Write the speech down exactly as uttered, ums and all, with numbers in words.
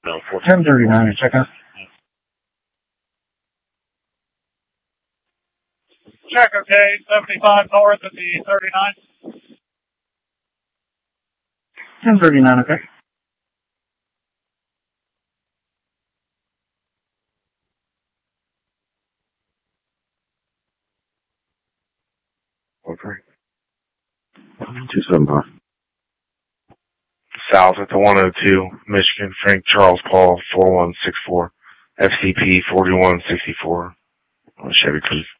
ten thirty-nine, check out. Check, okay, seventy-five north at the thirty-nine. ten thirty-nine, okay. Okay. two seven five. South at the one oh two, Michigan, Frank Charles Paul, four one six four, F C P forty-one sixty-four, Chevy Cruze.